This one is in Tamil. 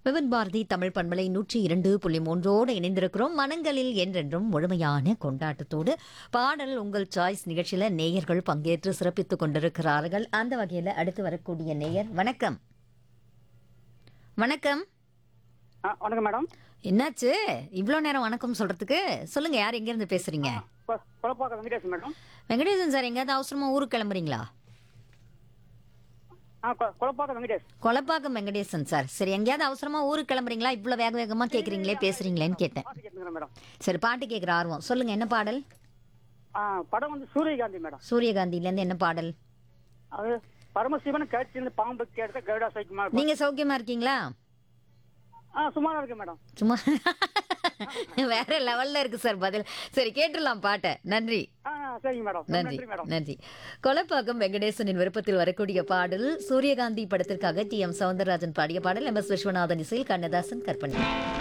விவின் பாரதி தமிழ் பண்பலை 102.3 இணைந்திருக்கிறோம். மனங்களில் என்றென்றும் முழுமையான கொண்டாட்டத்தோடு பாடல் உங்கள் சாய்ஸ் நிகழ்ச்சியில நேயர்கள் பங்கேற்று சிறப்பித்துக் கொண்டிருக்கிறார்கள். அந்த வகையில அடுத்து வரக்கூடிய நேயர் வணக்கம். வணக்கம். வணக்கம் மேடம். என்னாச்சு இவ்வளோ நேரம் வணக்கம் சொல்றதுக்கு? சொல்லுங்க, யார் எங்க இருந்து பேசுறீங்க? குழப்பாக்கம் வெங்கடேசன் மேடம். வெங்கடேசன் சார், எங்கேயாவது அவசரமா ஊருக்கு கிளம்புறீங்களா? குழப்பாக்கம் வெங்கடேஷ். கொலப்பாக்கம் வெங்கடேசன் சார், சரி, எங்கேயாவது அவசரமா ஊருக்கு கிளம்புறீங்களா? இவ்வளோ வேக வேகமா கேட்குறீங்களே, பேசுறீங்களேன்னு கேட்டேன். பாட்டு கேட்டுக்கிறேன் மேடம். சரி, பாட்டு கேட்குற ஆர்வம் சொல்லுங்க, என்ன பாடல்? படம் வந்து சூரியகாந்தி மேடம். சூரியகாந்திலேருந்து என்ன பாடல்? அது பரமசிவன் கட்சியிலிருந்து பாம்பு கேட்ட கருடா சைக்குமா. நீங்க சௌக்கியமா இருக்கீங்களா? சுமாரா இருக்கு மேடம். சும்மா வேற லெவல்ல இருக்கு சார் பதில். சரி, கேட்டுடலாம் பாட்டை. நன்றி. சரிங்க மேடம். நன்றி மேடம். நன்றி. கொலப்பாக்கம் வெங்கடேசனின் விருப்பத்தில் வரக்கூடிய பாடல் சூரியகாந்தி படத்திற்காக டி.எம். சௌந்தரராஜன் பாடிய பாடல். எம்.எஸ். விஸ்வநாதன் இசையில் கண்ணதாசன் கற்பனை.